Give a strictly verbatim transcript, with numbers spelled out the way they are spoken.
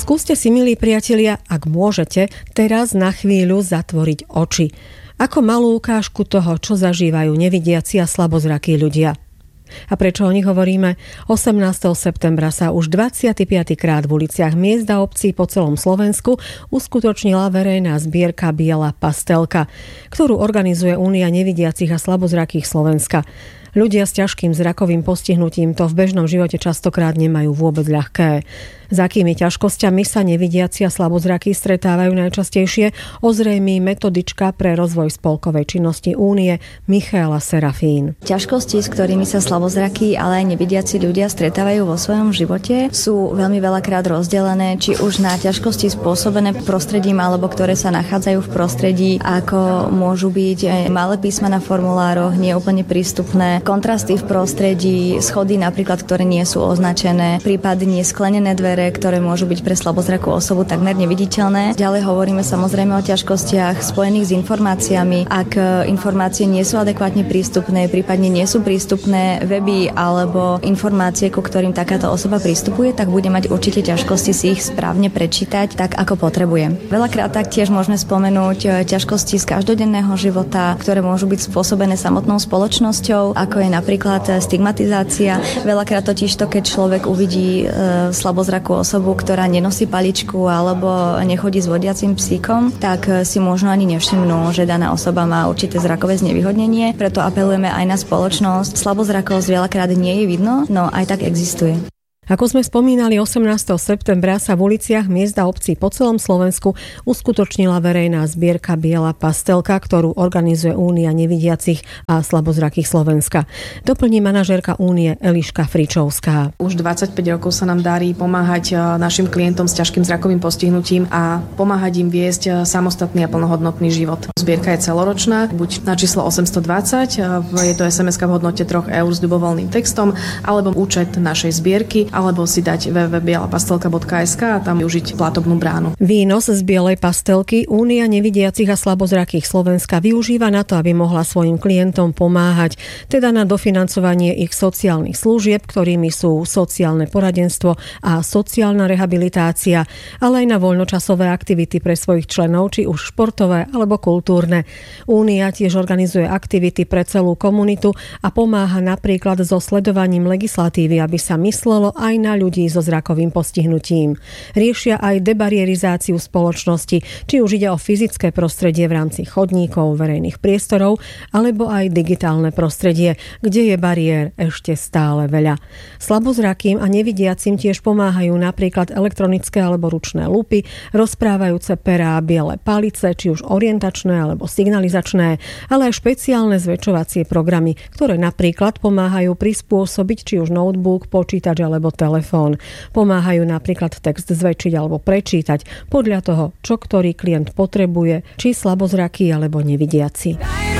Skúste si, milí priatelia, ak môžete, teraz na chvíľu zatvoriť oči. Ako malú ukážku toho, čo zažívajú nevidiaci a slabozrakí ľudia. A prečo o nich hovoríme? osemnásteho septembra sa už dvadsiaty piaty krát v uliciach miest a obcí po celom Slovensku uskutočnila verejná zbierka Biela pastelka, ktorú organizuje Únia nevidiacich a slabozrakých Slovenska. Ľudia s ťažkým zrakovým postihnutím to v bežnom živote častokrát nemajú vôbec ľahké. S akými ťažkosťami sa nevidiaci a slabozrakí stretávajú najčastejšie, ozrejmí metodička pre rozvoj spolkovej činnosti Únie Michaela Serafín. Ťažkosti, s ktorými sa slabozrakí, ale aj nevidiaci ľudia stretávajú vo svojom živote, sú veľmi veľakrát rozdelené, či už na ťažkosti spôsobené prostredím, alebo ktoré sa nachádzajú v prostredí, ako môžu byť malé písma na formulároch, nie úplne prístupné, kontrasty v prostredí, schody napríklad, ktoré nie sú označené, prípadne sklenené dvere, ktoré môžu byť pre slabozrakú osobu takmer neviditeľné. Ďalej hovoríme samozrejme o ťažkostiach spojených s informáciami. Ak informácie nie sú adekvátne prístupné, prípadne nie sú prístupné weby alebo informácie, ku ktorým takáto osoba pristupuje, tak bude mať určite ťažkosti si ich správne prečítať tak, ako potrebuje. Veľakrát taktiež môžeme spomenúť ťažkosti z každodenného života, ktoré môžu byť spôsobené samotnou spoločnosťou, ako je napríklad stigmatizácia. Veľakrát totiž to, keď človek uvidí e, slabozrakú osobu, ktorá nenosí paličku alebo nechodí s vodiacim psíkom, tak si možno ani nevšimnú, že daná osoba má určité zrakové znevýhodnenie. Preto apelujeme aj na spoločnosť. Slabozrakosť veľakrát nie je vidno, no aj tak existuje. Ako sme spomínali, osemnásteho septembra sa v uliciach miest a obcí po celom Slovensku uskutočnila verejná zbierka Biela pastelka, ktorú organizuje Únia nevidiacich a slabozrakých Slovenska. Doplní manažérka Únie Eliška Fričovská. Už dvadsaťpäť rokov sa nám darí pomáhať našim klientom s ťažkým zrakovým postihnutím a pomáhať im viesť samostatný a plnohodnotný život. Zbierka je celoročná, buď na číslo osemstodvadsať, je to es em eska v hodnote tri eur s ľubovoľným textom, alebo účet našej zbierky, alebo si dať w w w bodka biela pastelka bodka es ká a tam využiť platobnú bránu. Výnos z Bielej pastelky Únia nevidiacich a slabozrakých Slovenska využíva na to, aby mohla svojim klientom pomáhať, teda na dofinancovanie ich sociálnych služieb, ktorými sú sociálne poradenstvo a sociálna rehabilitácia, ale aj na voľnočasové aktivity pre svojich členov, či už športové alebo kultúrne. Únia tiež organizuje aktivity pre celú komunitu a pomáha napríklad so sledovaním legislatívy, aby sa myslelo aj na ľudí so zrakovým postihnutím. Riešia aj debarierizáciu spoločnosti, či už ide o fyzické prostredie v rámci chodníkov, verejných priestorov, alebo aj digitálne prostredie, kde je bariér ešte stále veľa. Slabozrakým a nevidiacim tiež pomáhajú napríklad elektronické alebo ručné lupy, rozprávajúce perá, biele palice, či už orientačné alebo signalizačné, ale aj špeciálne zväčšovacie programy, ktoré napríklad pomáhajú prispôsobiť či už notebook, počítač alebo telefón. Pomáhajú napríklad text zväčšiť alebo prečítať podľa toho, čo ktorý klient potrebuje, či slabozraký alebo nevidiaci.